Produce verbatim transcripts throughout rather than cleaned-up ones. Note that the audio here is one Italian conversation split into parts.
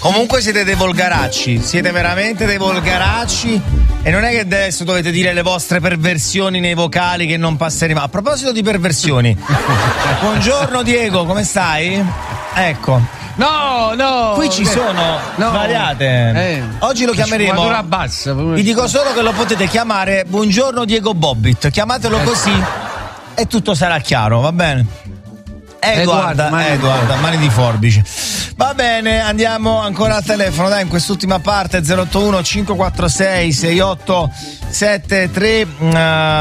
Comunque siete dei volgaracci, siete veramente dei volgaracci e non è che adesso dovete dire le vostre perversioni nei vocali che non passeremo. A proposito di perversioni, buongiorno Diego, come stai? Ecco. No, no. Qui ci sono no. svariate. Eh. Oggi lo chiameremo. Bassa, vi dico solo che lo potete chiamare buongiorno Diego Bobbit. Chiamatelo eh. così e tutto sarà chiaro, va bene? Edward, Edward, mani, Edward mani di forbice. Va bene, andiamo ancora al telefono, dai, in quest'ultima parte zero otto uno cinque quattro sei sei otto sette tre. Uh,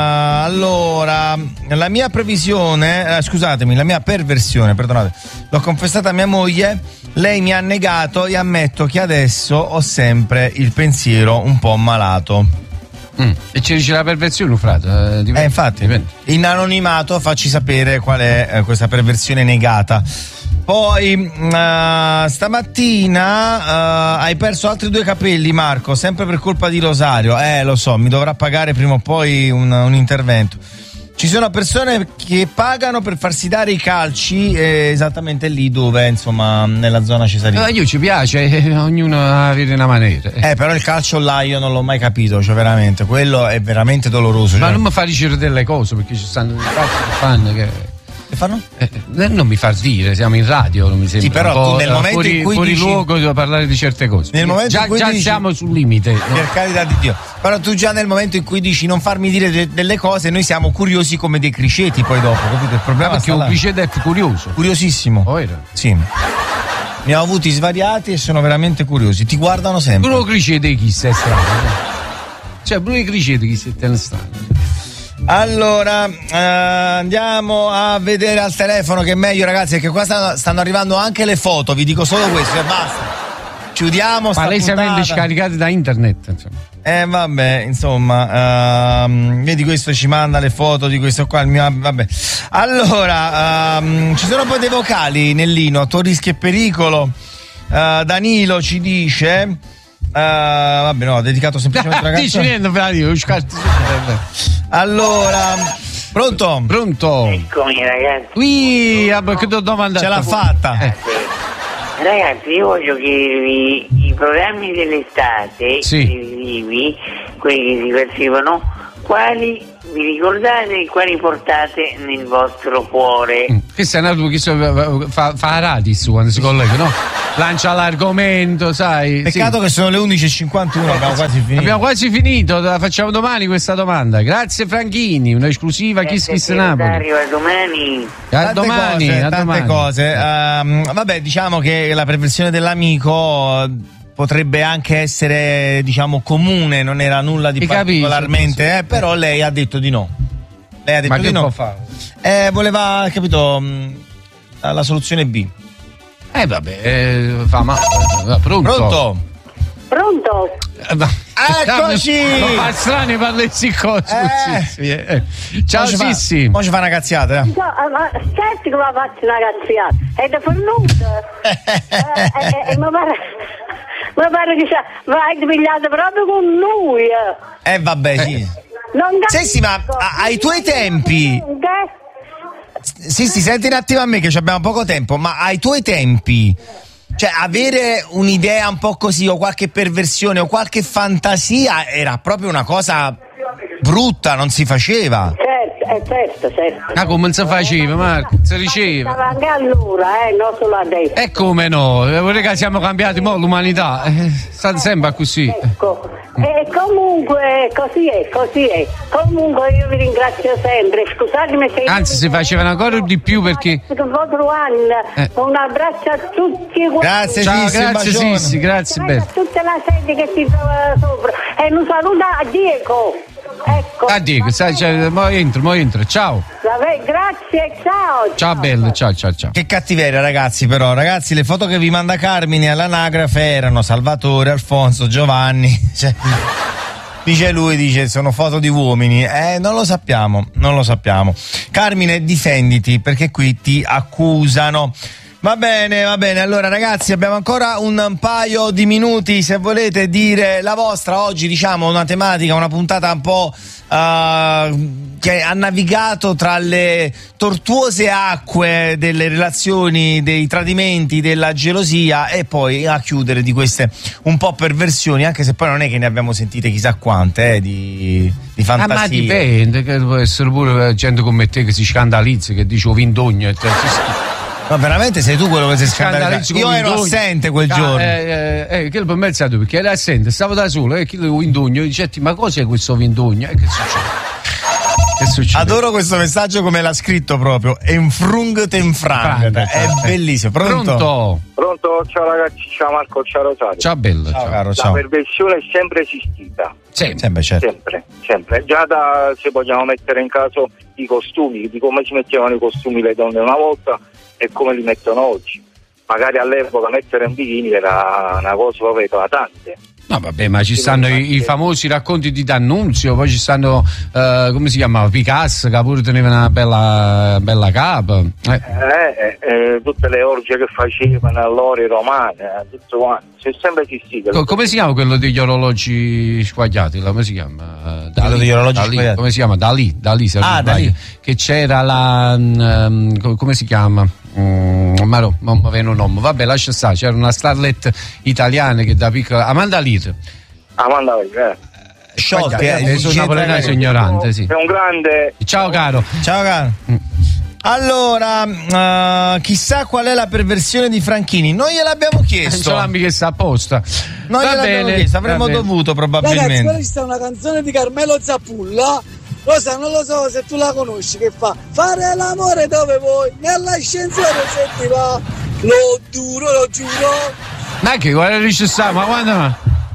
allora, la mia previsione, uh, scusatemi, la mia perversione, perdonate, l'ho confessata a mia moglie, lei mi ha negato e ammetto che adesso ho sempre il pensiero un po' malato. Mm. E ci dice la perversione, frate? Eh, eh infatti, dipende. In anonimato facci sapere qual è eh, questa perversione negata. Poi uh, stamattina uh, hai perso altri due capelli, Marco, sempre per colpa di Rosario. Eh, lo so, mi dovrà pagare prima o poi un, un intervento. Ci sono persone che pagano per farsi dare i calci eh, esattamente lì dove, insomma, nella zona cesarina. No, io ci piace, eh, ognuno avere una maniera. Eh, però il calcio là io non l'ho mai capito, cioè veramente, quello è veramente doloroso. Ma cioè... non mi fa dicere delle cose, perché ci stanno dei fan che... Che fanno? Eh, non mi far dire, siamo in radio, non mi sembra. Sì, però tu nel momento fuori, in cui fuori dici... luogo devo parlare di certe cose. Nel momento già in cui già dici... siamo sul limite. No? Per carità di Dio. Però tu già nel momento in cui dici non farmi dire de- delle cose, noi siamo curiosi come dei criceti poi dopo, capito? Il problema perché un criceto è curioso. Curiosissimo. Oh, era? Sì. Ne ho avuti svariati e sono veramente curiosi. Ti guardano sempre. Bruno cricete chi sei strano. Cioè, Bruno cricete chi sei te strano. Allora, eh, andiamo a vedere al telefono, che è meglio, ragazzi, perché qua stanno, stanno arrivando anche le foto, vi dico solo questo e basta. Chiudiamo sta palesemente scaricate da internet, insomma. Eh vabbè, insomma, uh, vedi, questo ci manda le foto di questo qua, il mio, vabbè. Allora, uh, ci sono poi dei vocali nell'ino, a tuo rischio e pericolo. Uh, Danilo ci dice... Uh, vabbè, no, ho dedicato semplicemente una canzone. Allora, pronto? Pronto? Eccomi, ragazzi. Qui, che ti ho domandato. Ce l'ha fatta. Eh. Ragazzi, io voglio chiedervi i programmi dell'estate, sì. televisivi, quelli che si percevono, quali vi ricordate e quali portate nel vostro cuore? Mm. Questo è un altro che so, fa, fa radis quando si collega, no? Lancia l'argomento, sai. Peccato sì. Che sono le undici e cinquantuno, abbiamo quasi finito. Abbiamo quasi finito, la facciamo domani questa domanda. Grazie Franchini, un'esclusiva Kiss Kiss Napoli. A domani. A domani, cose, a tante domani. cose. Um, vabbè, diciamo che la perversione dell'amico potrebbe anche essere, diciamo, comune, non era nulla di Ti particolarmente, capisco, eh, però lei ha detto di no. Lei ha detto Ma di che no. può fare? Eh, voleva, capito, la soluzione B. Eh vabbè, eh, fa male. Pronto? Pronto? Pronto? Eccoci! Non fa strano parlare di cose. Eh. Sì, eh. Ciao Sissi. Poi ci fa una cazziata. Eh. No, ma certo che mi faccio una cazziata. È da fornuta. E mi pare... Mi pare che va pigliato proprio con lui. Eh vabbè, sì. Non Senti, ma ai tuoi tempi... Sì, sì, senti un attimo a me che abbiamo poco tempo, ma ai tuoi tempi, cioè avere un'idea un po' così o qualche perversione o qualche fantasia era proprio una cosa brutta, non si faceva. Certo, eh, certo, certo. Ah, come non si faceva, Marco? Si riceve. Stava anche allora, eh, non solo adesso. E come no? Vorrei che siamo cambiati mo' l'umanità. Eh, sta sempre così. Ecco. E comunque così è, così è. Comunque io vi ringrazio sempre. Scusatemi se... Anzi, si facevano ancora di più perché... Eh. Un abbraccio a tutti quanti. Grazie, ciao, Sissi, grazie Sissi, grazie a tutta la sede che si trova sopra. E un saluto a Diego. Ecco. A Diego, sai, cioè, mo entro, mo entro. Ciao. Vabbè, grazie, ciao. Ciao bello, ciao, ciao, ciao. Che cattiveria, ragazzi, però. Ragazzi, le foto che vi manda Carmine all'anagrafe erano Salvatore, Alfonso, Giovanni. Cioè, dice lui, dice, sono foto di uomini. Eh, non lo sappiamo, non lo sappiamo. Carmine, difenditi, perché qui ti accusano. Va bene, va bene. Allora, ragazzi, abbiamo ancora un paio di minuti se volete dire la vostra. Oggi, diciamo, una tematica, una puntata un po' uh, che ha navigato tra le tortuose acque delle relazioni, dei tradimenti, della gelosia, e poi a chiudere di queste un po' perversioni, anche se poi non è che ne abbiamo sentite chissà quante eh, di, di fantasia. Ah, ma dipende, che può essere pure gente come te che si scandalizza, che dice ho vinto ogni. Ma veramente sei tu quello che si scandalizza? Io ero ogni. assente quel ah, giorno. Eh, eh, eh, che per me è stato perché era assente, stavo da solo e eh, chi lo vindogno dice ma cos'è questo vindogno? E che succede? Che succede? Adoro questo messaggio come l'ha scritto proprio. Enfrung tenfrang. È bellissimo. Pronto? Pronto? Pronto? Ciao ragazzi, ciao Marco, ciao Rosario. Ciao bello. Ciao, ciao. caro, ciao. La perversione è sempre esistita. Sì. Sempre, certo. Sempre, sempre. Già da, se vogliamo mettere in caso i costumi, di come si mettevano i costumi le donne una volta e come li mettono oggi. Magari all'epoca mettere un bikini era una cosa proprio eclatante. No vabbè, ma ci stanno i, i famosi racconti di D'Annunzio, poi ci stanno uh, come si chiama, Picasso che pure teneva una bella, bella capa eh. Eh, eh, eh, tutte le orge che facevano all'ore romane, eh, tutto quanto, c'è sempre esistito. Co- come si chiama quello degli orologi squagliati? Come si chiama? Dalì, degli orologi Dalì, squagliati. come si chiama? Dalì, Dalì, se ah, Dalì. Che c'era la um, come si chiama? Mm, ma no, non mi viene un nome. Vabbè, lascia stare, c'era una starlet italiana che da piccola, Amanda Lear. Amanda Lear, eh. Sciolti, eh, sono napoletano ignorante, sì. È un grande. Ciao caro. Ciao caro. Mm. Allora, uh, chissà qual è la perversione di Franchini. Noi gliel'abbiamo chiesto. Non ce che sta apposta. Noi va gliel'abbiamo bene, chiesto, avremmo dovuto probabilmente. Ragazzi, questa è una canzone di Carmelo Zappulla. Rosa, non lo so se tu la conosci, che fa fare l'amore dove vuoi, nell'ascensore se ti va, lo giuro, lo giuro. Ma che guarda dice sta, ma quando ma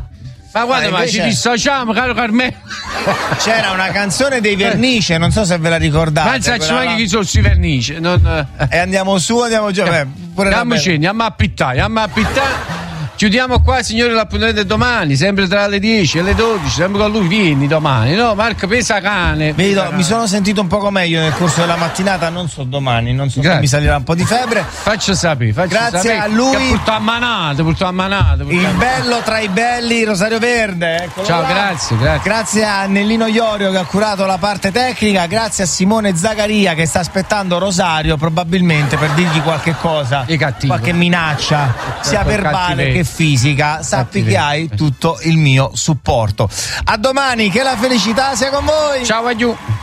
ma guarda, ma, ma ci dissociamo, caro Carmelo. C'era una canzone dei Vernice, non so se ve la ricordate. Ma non so neanche chi sono i Vernice. Non... E andiamo su, andiamo giù. Beh, pure andiamoci, andiamo a pittare, andiamo a pittare. Chiudiamo qua, signori, l'appuntamento è domani, sempre tra le dieci e le dodici, sempre con lui, vieni domani, no? Marco, pesa cane. Vedo, pesa mi sono sentito un poco meglio nel corso della mattinata, non so domani, non so Grazie. se mi salirà un po' di febbre. Faccio sapere, faccio Grazie sapere a lui. Che portò a manate, portò a manate. Il bello tra i belli, Rosario Verde. Eccolo Ciao, là. grazie, grazie. Grazie a Nellino Iorio che ha curato la parte tecnica, grazie a Simone Zagaria che sta aspettando Rosario probabilmente per dirgli qualche cosa, qualche minaccia, sia verbale che fisica. Sappi che hai tutto il mio supporto. A domani, che la felicità sia con voi. Ciao, adieu.